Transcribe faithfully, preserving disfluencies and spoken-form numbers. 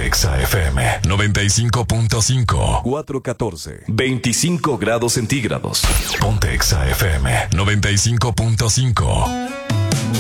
Exa F M noventa y cinco punto cinco. cuatro catorce. veinticinco grados centígrados. Ponte Exa F M noventa y cinco punto cinco.